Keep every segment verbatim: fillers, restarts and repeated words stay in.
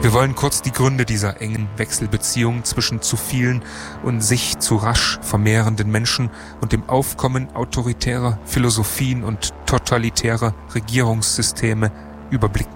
Wir wollen kurz die Gründe dieser engen Wechselbeziehung zwischen zu vielen und sich zu rasch vermehrenden Menschen und dem Aufkommen autoritärer Philosophien und totalitärer Regierungssysteme überblicken.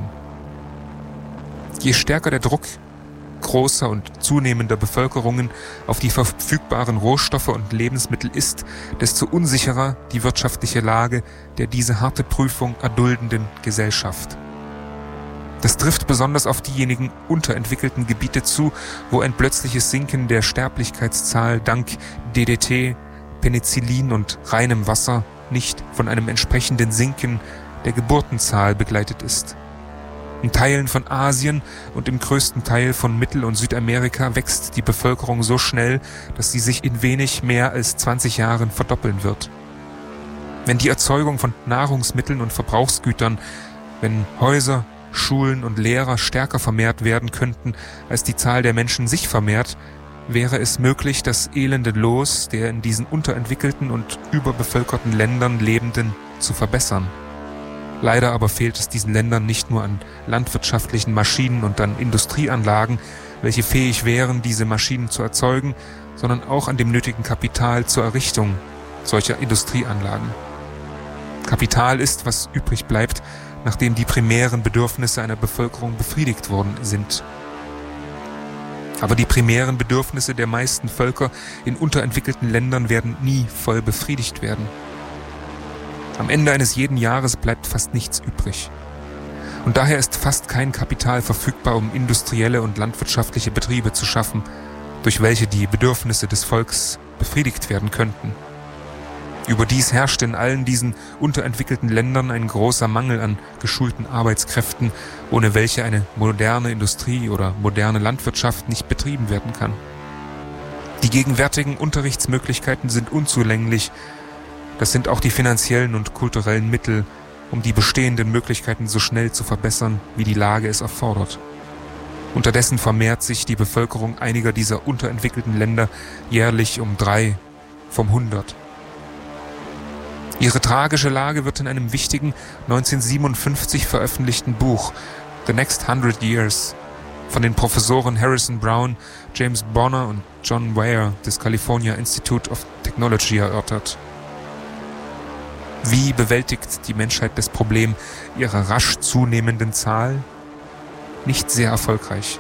Je stärker der Druck großer und zunehmender Bevölkerungen auf die verfügbaren Rohstoffe und Lebensmittel ist, desto unsicherer die wirtschaftliche Lage der diese harte Prüfung erduldenden Gesellschaft. Das trifft besonders auf diejenigen unterentwickelten Gebiete zu, wo ein plötzliches Sinken der Sterblichkeitszahl dank D D T, Penicillin und reinem Wasser nicht von einem entsprechenden Sinken der Geburtenzahl begleitet ist. In Teilen von Asien und im größten Teil von Mittel- und Südamerika wächst die Bevölkerung so schnell, dass sie sich in wenig mehr als zwanzig Jahren verdoppeln wird. Wenn die Erzeugung von Nahrungsmitteln und Verbrauchsgütern, wenn Häuser, Schulen und Lehrer stärker vermehrt werden könnten, als die Zahl der Menschen sich vermehrt, wäre es möglich, das elende Los der in diesen unterentwickelten und überbevölkerten Ländern Lebenden zu verbessern. Leider aber fehlt es diesen Ländern nicht nur an landwirtschaftlichen Maschinen und an Industrieanlagen, welche fähig wären, diese Maschinen zu erzeugen, sondern auch an dem nötigen Kapital zur Errichtung solcher Industrieanlagen. Kapital ist, was übrig bleibt, nachdem die primären Bedürfnisse einer Bevölkerung befriedigt worden sind. Aber die primären Bedürfnisse der meisten Völker in unterentwickelten Ländern werden nie voll befriedigt werden. Am Ende eines jeden Jahres bleibt fast nichts übrig. Und daher ist fast kein Kapital verfügbar, um industrielle und landwirtschaftliche Betriebe zu schaffen, durch welche die Bedürfnisse des Volks befriedigt werden könnten. Überdies herrscht in allen diesen unterentwickelten Ländern ein großer Mangel an geschulten Arbeitskräften, ohne welche eine moderne Industrie oder moderne Landwirtschaft nicht betrieben werden kann. Die gegenwärtigen Unterrichtsmöglichkeiten sind unzulänglich. Das sind auch die finanziellen und kulturellen Mittel, um die bestehenden Möglichkeiten so schnell zu verbessern, wie die Lage es erfordert. Unterdessen vermehrt sich die Bevölkerung einiger dieser unterentwickelten Länder jährlich um drei vom hundert. Ihre tragische Lage wird in einem wichtigen neunzehnhundertsiebenundfünfzig veröffentlichten Buch The Next Hundred Years von den Professoren Harrison Brown, James Bonner und John Weir des California Institute of Technology erörtert. Wie bewältigt die Menschheit das Problem ihrer rasch zunehmenden Zahl? Nicht sehr erfolgreich.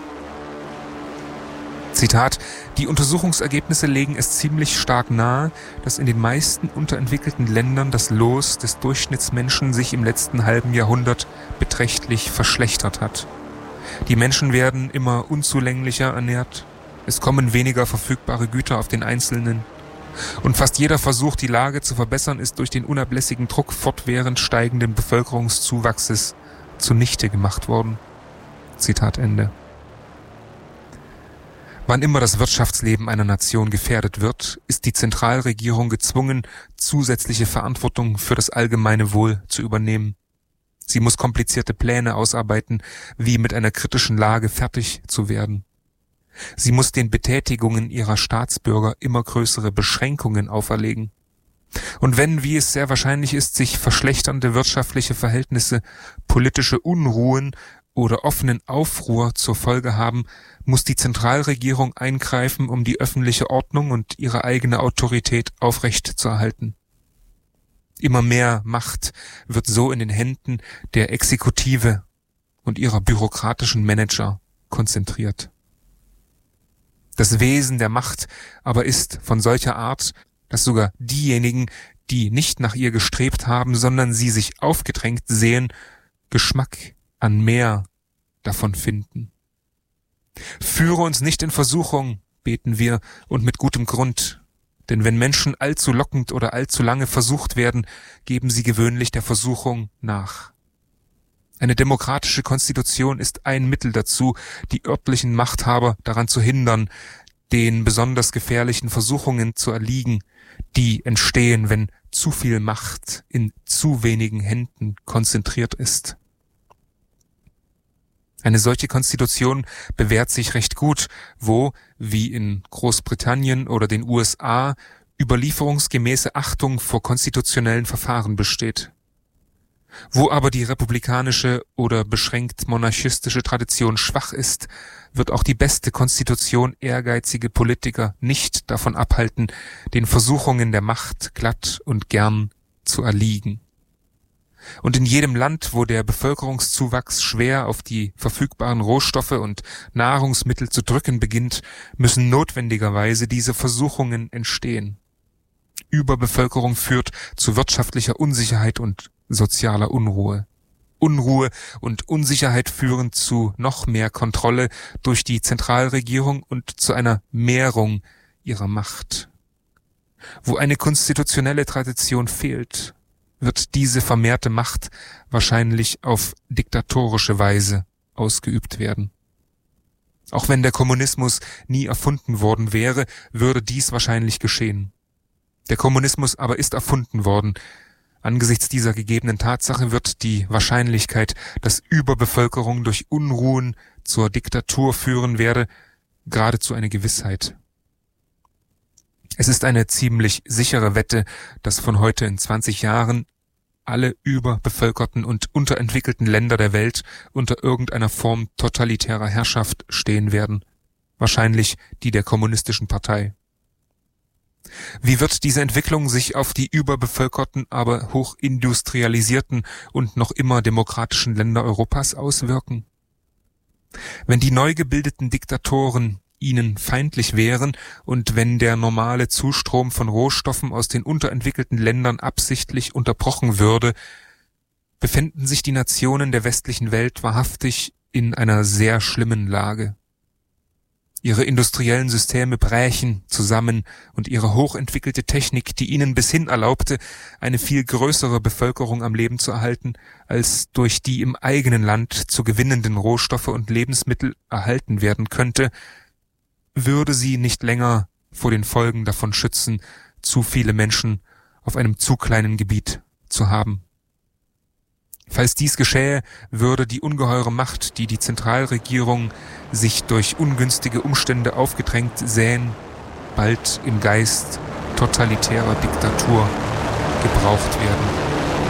Zitat: Die Untersuchungsergebnisse legen es ziemlich stark nahe, dass in den meisten unterentwickelten Ländern das Los des Durchschnittsmenschen sich im letzten halben Jahrhundert beträchtlich verschlechtert hat. Die Menschen werden immer unzulänglicher ernährt, es kommen weniger verfügbare Güter auf den Einzelnen und fast jeder Versuch, die Lage zu verbessern, ist durch den unablässigen Druck fortwährend steigenden Bevölkerungszuwachses zunichte gemacht worden. Zitat Ende. Wann immer das Wirtschaftsleben einer Nation gefährdet wird, ist die Zentralregierung gezwungen, zusätzliche Verantwortung für das allgemeine Wohl zu übernehmen. Sie muss komplizierte Pläne ausarbeiten, wie mit einer kritischen Lage fertig zu werden. Sie muss den Betätigungen ihrer Staatsbürger immer größere Beschränkungen auferlegen. Und wenn, wie es sehr wahrscheinlich ist, sich verschlechternde wirtschaftliche Verhältnisse, politische Unruhen oder offenen Aufruhr zur Folge haben, muss die Zentralregierung eingreifen, um die öffentliche Ordnung und ihre eigene Autorität aufrechtzuerhalten. Immer mehr Macht wird so in den Händen der Exekutive und ihrer bürokratischen Manager konzentriert. Das Wesen der Macht aber ist von solcher Art, dass sogar diejenigen, die nicht nach ihr gestrebt haben, sondern sie sich aufgedrängt sehen, Geschmack an mehr davon finden. Führe uns nicht in Versuchung, beten wir, und mit gutem Grund. Denn wenn Menschen allzu lockend oder allzu lange versucht werden, geben sie gewöhnlich der Versuchung nach. Eine demokratische Konstitution ist ein Mittel dazu, die örtlichen Machthaber daran zu hindern, den besonders gefährlichen Versuchungen zu erliegen, die entstehen, wenn zu viel Macht in zu wenigen Händen konzentriert ist. Eine solche Konstitution bewährt sich recht gut, wo, wie in Großbritannien oder den U S A, überlieferungsgemäße Achtung vor konstitutionellen Verfahren besteht. Wo aber die republikanische oder beschränkt monarchistische Tradition schwach ist, wird auch die beste Konstitution ehrgeizige Politiker nicht davon abhalten, den Versuchungen der Macht glatt und gern zu erliegen. Und in jedem Land, wo der Bevölkerungszuwachs schwer auf die verfügbaren Rohstoffe und Nahrungsmittel zu drücken beginnt, müssen notwendigerweise diese Versuchungen entstehen. Überbevölkerung führt zu wirtschaftlicher Unsicherheit und sozialer Unruhe. Unruhe und Unsicherheit führen zu noch mehr Kontrolle durch die Zentralregierung und zu einer Mehrung ihrer Macht. Wo eine konstitutionelle Tradition fehlt, wird diese vermehrte Macht wahrscheinlich auf diktatorische Weise ausgeübt werden. Auch wenn der Kommunismus nie erfunden worden wäre, würde dies wahrscheinlich geschehen. Der Kommunismus aber ist erfunden worden. Angesichts dieser gegebenen Tatsache wird die Wahrscheinlichkeit, dass Überbevölkerung durch Unruhen zur Diktatur führen werde, geradezu eine Gewissheit. Es ist eine ziemlich sichere Wette, dass von heute in zwanzig Jahren alle überbevölkerten und unterentwickelten Länder der Welt unter irgendeiner Form totalitärer Herrschaft stehen werden, wahrscheinlich die der kommunistischen Partei. Wie wird diese Entwicklung sich auf die überbevölkerten, aber hochindustrialisierten und noch immer demokratischen Länder Europas auswirken? Wenn die neu gebildeten Diktatoren ihnen feindlich wären und wenn der normale Zustrom von Rohstoffen aus den unterentwickelten Ländern absichtlich unterbrochen würde, befänden sich die Nationen der westlichen Welt wahrhaftig in einer sehr schlimmen Lage. Ihre industriellen Systeme brächen zusammen und ihre hochentwickelte Technik, die ihnen bis hin erlaubte, eine viel größere Bevölkerung am Leben zu erhalten, als durch die im eigenen Land zu gewinnenden Rohstoffe und Lebensmittel erhalten werden könnte, würde sie nicht länger vor den Folgen davon schützen, zu viele Menschen auf einem zu kleinen Gebiet zu haben. Falls dies geschähe, würde die ungeheure Macht, die die Zentralregierung sich durch ungünstige Umstände aufgedrängt sähen, bald im Geist totalitärer Diktatur gebraucht werden.